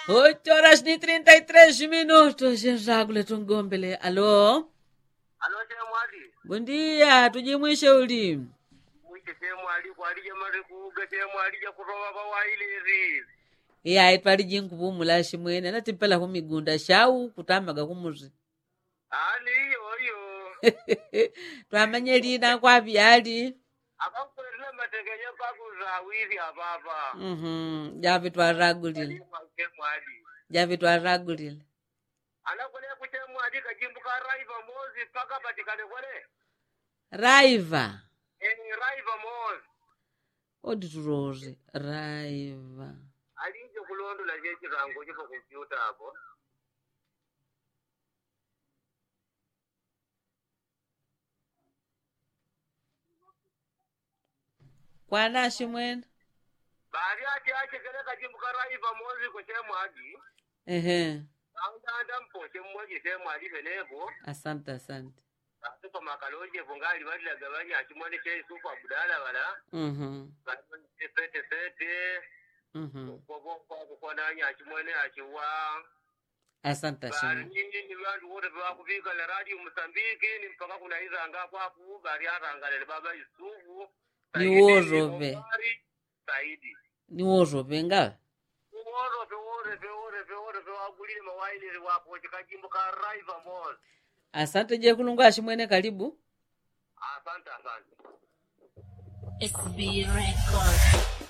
8 horas e 33 minutos. Jagule tungombele. Alô? Alô, Mwali. Bom dia, tujimwishe uli. Mwishe Mwali kwa alije marikuga Mwali ya kuroba bawailezi. Iya itwali jinkupumula shimwene natipela kumigunda shau kutamaga kumuzi. Ani iyo. Twamanye lina kwa byali. Akakwela mategenye pakuza wizi ababa. Javi twaragulile. Javi twaragulile. Anakule kuche Mwali kajimbuka raiva mozi paka patikane kwele. Raiva. Raiva mozi. Odituroze. Raiva. Alije kulondo la jeshi rango jipo kompyuta hapo. Kwana shimwene? Bari ati keleka jimbuka raiva mozi kuche Mwali. Anda mpoche mmoja Mwali benego. Asante. Supa makaloje bungali badla gabanya chimone che supa budala wala. Pete. Kwa nanya chimone achiwa. Asante sana. Ni bantu wote bakufika la radio Mozambique ni mpaka kuna hiza anga kwa ku bari arangale baba isuvu. Ni worobe. Saidi. Ni worobe nga. Worobe wagulile mawaili wapo chikajimbo ka raiva mall. Asante je kulunga shimwene karibu. Asante. SB Records.